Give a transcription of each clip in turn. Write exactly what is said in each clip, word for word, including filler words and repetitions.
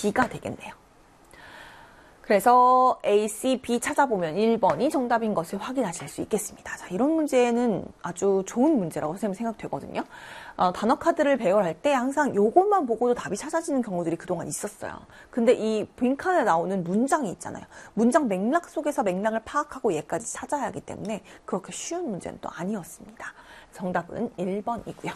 B가 되겠네요. 그래서 A, C, B 찾아보면 일 번이 정답인 것을 확인하실 수 있겠습니다. 자, 이런 문제는 아주 좋은 문제라고 선생님 생각되거든요. 어, 단어 카드를 배열할 때 항상 요것만 보고도 답이 찾아지는 경우들이 그동안 있었어요. 근데 이 빈칸에 나오는 문장이 있잖아요. 문장 맥락 속에서 맥락을 파악하고 얘까지 찾아야 하기 때문에 그렇게 쉬운 문제는 또 아니었습니다. 정답은 일 번이고요.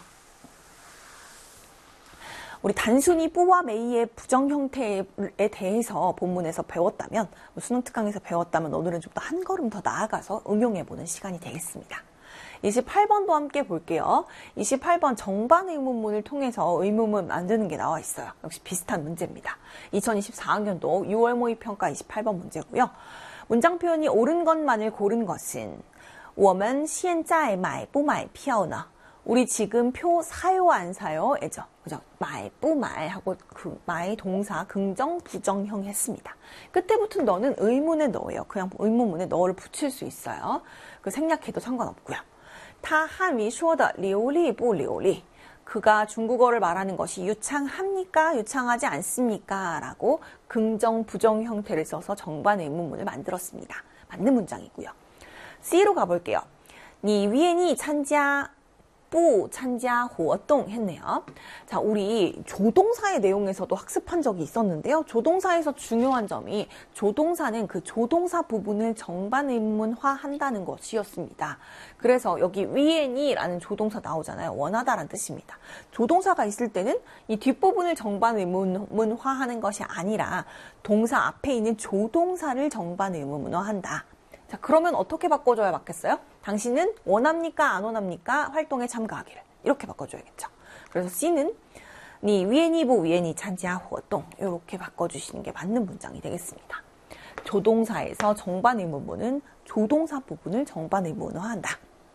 우리 단순히 뿌와 메이의 부정 형태에 대해서 본문에서 배웠다면, 수능 특강에서 배웠다면 오늘은 좀 더 한 걸음 더 나아가서 응용해보는 시간이 되겠습니다. 이십팔 번도 함께 볼게요. 이십팔 번 정반 의문문을 통해서 의문문 만드는 게 나와 있어요. 역시 비슷한 문제입니다. 이천이십사 학년도 유월 모의평가 이십팔 번 문제고요. 문장 표현이 옳은 것만을 고른 것은 我们现在买不买票呢? 우리 지금 표 사요 안 사요? 애죠. 그죠? 말, 뿌말 하고 그 말 동사 긍정 부정형 했습니다. 끝에 붙은 너는 의문에 넣어요. 그냥 의문문에 너를 붙일 수 있어요. 그 생략해도 상관없고요. 他汉语说的流利不流利? 그가 중국어를 말하는 것이 유창합니까? 유창하지 않습니까? 라고 긍정 부정 형태를 써서 정반 의문문을 만들었습니다. 맞는 문장이고요. C로 가볼게요. 你愿意参加 부 참자活动 했네요. 자, 우리 조동사의 내용에서도 학습한 적이 있었는데요. 조동사에서 중요한 점이 조동사는 그 조동사 부분을 정반 의문화 한다는 것이었습니다. 그래서 여기 위엔이라는 조동사 나오잖아요. 원하다라는 뜻입니다. 조동사가 있을 때는 이 뒷부분을 정반 의문화 하는 것이 아니라 동사 앞에 있는 조동사를 정반 의문화 한다. 자, 그러면 어떻게 바꿔줘야 맞겠어요? 당신은 원합니까? 안 원합니까? 활동에 참가하기를. 이렇게 바꿔줘야겠죠. 그래서 C는 你愿意不愿意参加活动? 이렇게 바꿔주시는 게 맞는 문장이 되겠습니다. 조동사에서 정반 의문문은 조동사 부분을 정반 의문화한다.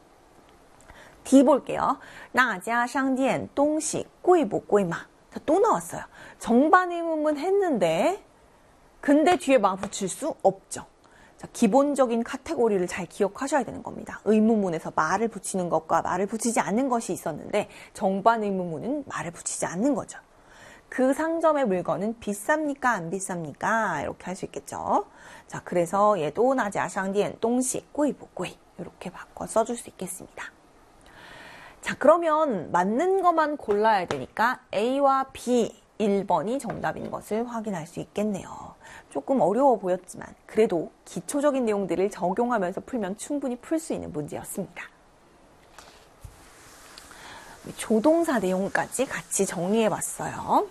D 볼게요. 那家商店东西贵不贵嘛? 자, 또 나왔어요. 정반 의문문 했는데 근데 뒤에 마 붙일 수 없죠. 자, 기본적인 카테고리를 잘 기억하셔야 되는 겁니다. 의문문에서 말을 붙이는 것과 말을 붙이지 않는 것이 있었는데 정반 의문문은 말을 붙이지 않는 거죠. 그 상점의 물건은 비쌉니까? 안 비쌉니까? 이렇게 할 수 있겠죠. 자, 그래서 얘도 나자 상디엔 동시 꾸이보꾸이 이렇게 바꿔 써줄 수 있겠습니다. 자, 그러면 맞는 것만 골라야 되니까 A와 B 일 번이 정답인 것을 확인할 수 있겠네요. 조금 어려워 보였지만 그래도 기초적인 내용들을 적용하면서 풀면 충분히 풀 수 있는 문제였습니다. 조동사 내용까지 같이 정리해봤어요.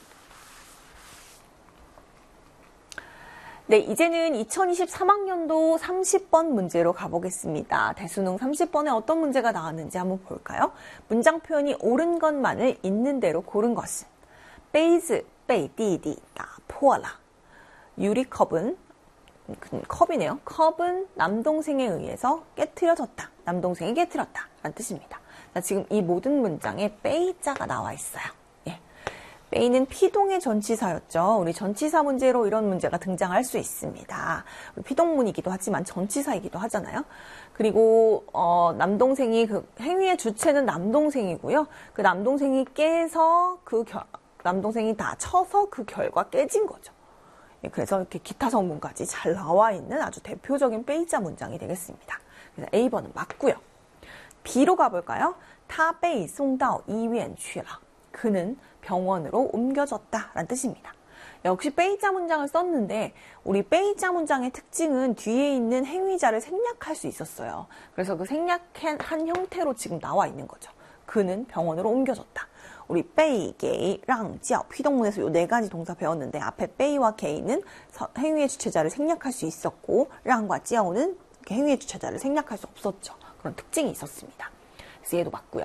네, 이제는 이천이십삼 학년도 삼십 번 문제로 가보겠습니다. 대수능 삼십 번에 어떤 문제가 나왔는지 한번 볼까요? 문장 표현이 옳은 것만을 있는 대로 고른 것은 杯子被弟弟打破了. 유리컵은 컵이네요. 컵은 남동생에 의해서 깨트려졌다. 남동생이 깨트렸다. 라는 뜻입니다. 자, 지금 이 모든 문장에 빼이자가 나와 있어요. 예. 빼이는 피동의 전치사였죠. 우리 전치사 문제로 이런 문제가 등장할 수 있습니다. 피동문이기도 하지만 전치사이기도 하잖아요. 그리고 어, 남동생이 그 행위의 주체는 남동생이고요. 그 남동생이 깨서 그 결, 남동생이 다쳐서 그 결과 깨진 거죠. 그래서 이렇게 기타 성분까지 잘 나와 있는 아주 대표적인 빼이자 문장이 되겠습니다. 그래서 A 번은 맞고요. B로 가볼까요? 他被送到医院去了. 그는 병원으로 옮겨졌다 라는 뜻입니다. 역시 빼이자 문장을 썼는데 우리 빼이자 문장의 특징은 뒤에 있는 행위자를 생략할 수 있었어요. 그래서 그 생략한 형태로 지금 나와 있는 거죠. 그는 병원으로 옮겨졌다. 우리 빼이, 게이, 랑, 지ao, 피동문에서 이 네 가지 동사 배웠는데 앞에 빼이와 게이는 행위의 주체자를 생략할 수 있었고 랑과 지ao는 행위의 주체자를 생략할 수 없었죠. 그런 특징이 있었습니다. 그래서 얘도 맞고요.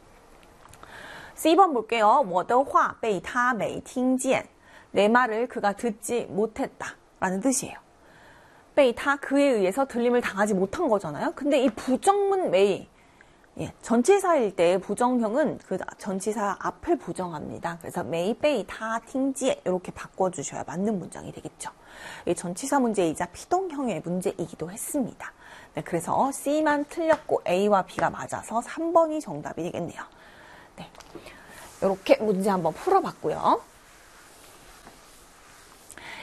C 번 볼게요. 我的话被他没听见. 내 말을 그가 듣지 못했다 라는 뜻이에요. 被他 그에 의해서 들림을 당하지 못한 거잖아요. 근데 이 부정문 메이 예, 전치사일 때 부정형은 그 전치사 앞을 부정합니다. 그래서 메이 베이 타 팅지에 이렇게 바꿔주셔야 맞는 문장이 되겠죠. 이 전치사 문제이자 피동형의 문제이기도 했습니다. 네, 그래서 C만 틀렸고 A와 B가 맞아서 삼 번이 정답이 되겠네요. 네, 이렇게 문제 한번 풀어봤고요.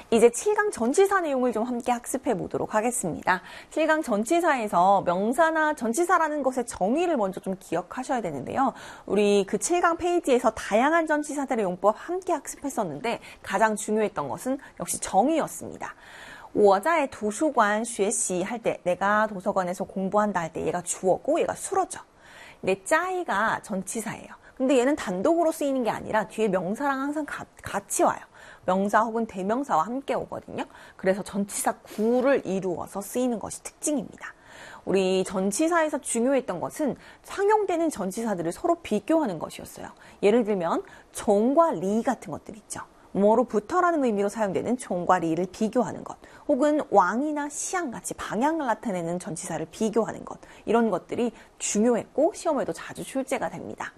이제 칠 강 전치사 내용을 좀 함께 학습해 보도록 하겠습니다. 칠 강 전치사에서 명사나 전치사라는 것의 정의를 먼저 좀 기억하셔야 되는데요. 우리 그 칠 강 페이지에서 다양한 전치사들의 용법 함께 학습했었는데 가장 중요했던 것은 역시 정의였습니다. 我在图书馆学习 할 때 내가 도서관에서 공부한다 할 때 얘가 주어고 얘가 수로죠. 근데 짜이가 전치사예요. 근데 얘는 단독으로 쓰이는 게 아니라 뒤에 명사랑 항상 가, 같이 와요. 명사 혹은 대명사와 함께 오거든요. 그래서 전치사 구를 이루어서 쓰이는 것이 특징입니다. 우리 전치사에서 중요했던 것은 상용되는 전치사들을 서로 비교하는 것이었어요. 예를 들면 종과 리 같은 것들 있죠. 뭐로부터라는 의미로 사용되는 종과 리를 비교하는 것, 혹은 왕이나 시양 같이 방향을 나타내는 전치사를 비교하는 것, 이런 것들이 중요했고 시험에도 자주 출제가 됩니다.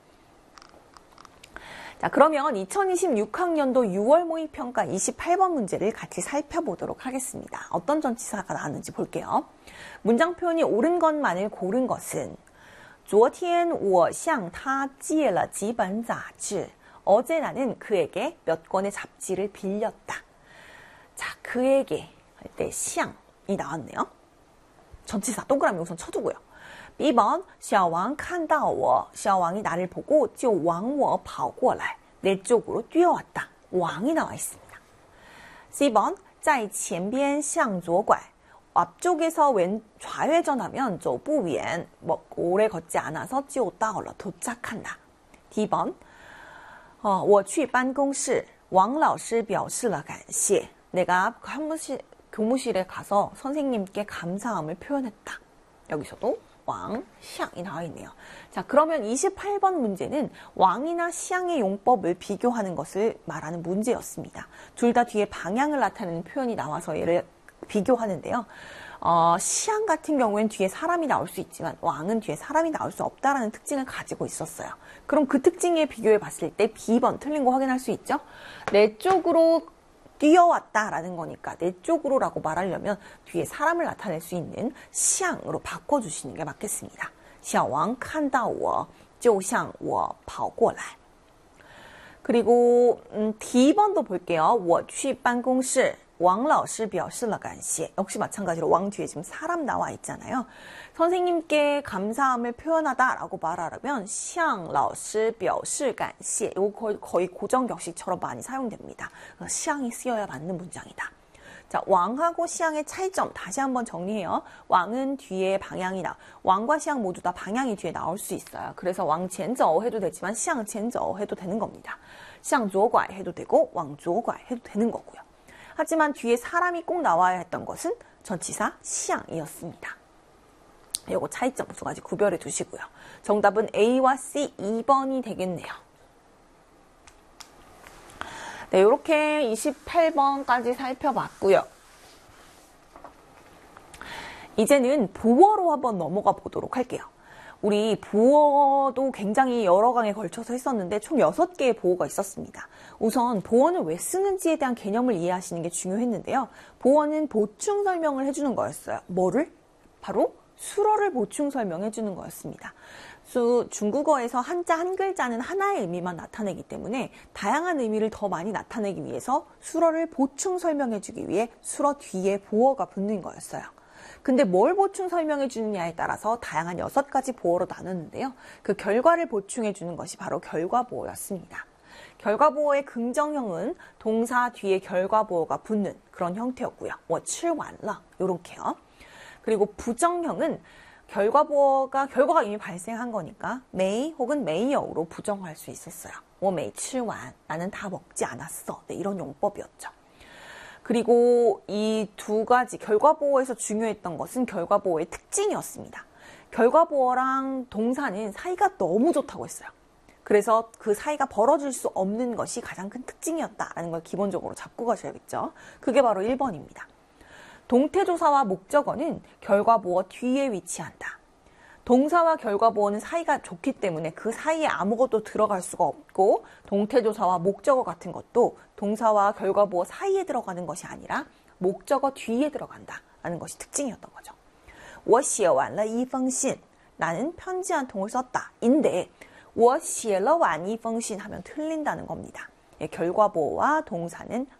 자, 그러면 이천이십육 학년도 유월 모의평가 이십팔 번 문제를 같이 살펴보도록 하겠습니다. 어떤 전치사가 나왔는지 볼게요. 문장 표현이 옳은 것만을 고른 것은 昨天我向他借了几本杂志 어제 나는 그에게 몇 권의 잡지를 빌렸다. 자, 그에게 할 때 시양이 나왔네요. 전치사 동그라미 우선 쳐두고요. 이 번 小王看到我 小왕이 나를 보고 就往我跑过来 내 쪽으로 뛰어왔다. 왕이 나와 있습니다. 사 번 在前边向左拐 앞쪽에서 왼 좌회전하면 走不远 뭐, 오래 걷지 않아서 就到了 도착한다. 디 번 哦我去办公室王老师表示了感谢 내가 사무실, 교무실에 가서 선생님께 감사함을 표현했다. 여기서도 왕, 시양이 나와 있네요. 자, 그러면 이십팔 번 문제는 왕이나 시양의 용법을 비교하는 것을 말하는 문제였습니다. 둘 다 뒤에 방향을 나타내는 표현이 나와서 얘를 비교하는데요. 어, 시양 같은 경우엔 뒤에 사람이 나올 수 있지만 왕은 뒤에 사람이 나올 수 없다라는 특징을 가지고 있었어요. 그럼 그 특징에 비교해 봤을 때 비 번 틀린 거 확인할 수 있죠? 내 쪽으로 뛰어왔다라는 거니까 내 쪽으로라고 말하려면 뒤에 사람을 나타낼 수 있는 시양으로 바꿔주시는 게 맞겠습니다. 小王看到我就向我跑过来 그리고 음, 디 번도 볼게요. 我去办公室王老师表示了感谢 역시 마찬가지로 왕 뒤에 지금 사람 나와 있잖아요. 선생님께 감사함을 표현하다라고 말하려면 向老师表示感谢 이거 거의, 거의 고정격식처럼 많이 사용됩니다. 시양이 쓰여야 맞는 문장이다. 자, 왕하고 시양의 차이점 다시 한번 정리해요. 왕은 뒤에 방향이 나. 왕과 시양 모두 다 방향이 뒤에 나올 수 있어요. 그래서 왕前走 해도 되지만 시양 前走 해도 되는 겁니다. 시양 左拐 해도 되고 왕 左拐 해도 되는 거고요. 하지만 뒤에 사람이 꼭 나와야 했던 것은 전치사 시양이었습니다. 요거 차이점 두 가지 구별해 두시고요. 정답은 A와 C 이 번이 되겠네요. 네, 이렇게 이십팔 번까지 살펴봤고요. 이제는 보어로 한번 넘어가 보도록 할게요. 우리 보어도 굉장히 여러 강에 걸쳐서 했었는데 총 여섯 개의 보어가 있었습니다. 우선 보어는 왜 쓰는지에 대한 개념을 이해하시는 게 중요했는데요. 보어는 보충 설명을 해주는 거였어요. 뭐를? 바로 수어를 보충 설명해 주는 거였습니다. 수, 중국어에서 한자 한 글자는 하나의 의미만 나타내기 때문에 다양한 의미를 더 많이 나타내기 위해서 수어를 보충 설명해 주기 위해 수어 뒤에 보어가 붙는 거였어요. 근데 뭘 보충 설명해 주느냐에 따라서 다양한 여섯 가지 보어로 나눴는데요. 그 결과를 보충해 주는 것이 바로 결과보어였습니다. 결과보어의 긍정형은 동사 뒤에 결과보어가 붙는 그런 형태였고요. 我吃完了 요렇게요. 그리고 부정형은 결과보어가 결과가 이미 발생한 거니까 may 혹은 may어로 부정할 수 있었어요. 我没吃完 나는 다 먹지 않았어. 네, 이런 용법이었죠. 그리고 이 두 가지 결과보어에서 중요했던 것은 결과보어의 특징이었습니다. 결과보어랑 동사는 사이가 너무 좋다고 했어요. 그래서 그 사이가 벌어질 수 없는 것이 가장 큰 특징이었다라는 걸 기본적으로 잡고 가셔야겠죠. 그게 바로 일 번입니다. 동태조사와 목적어는 결과보어 뒤에 위치한다. 동사와 결과보어는 사이가 좋기 때문에 그 사이에 아무것도 들어갈 수가 없고 동태조사와 목적어 같은 것도 동사와 결과보어 사이에 들어가는 것이 아니라 목적어 뒤에 들어간다라는 것이 특징이었던 거죠. 我写完了一封信 나는 편지 한 통을 썼다. 인데 我写了完一封信 하면 틀린다는 겁니다. 예, 결과보어와 동사는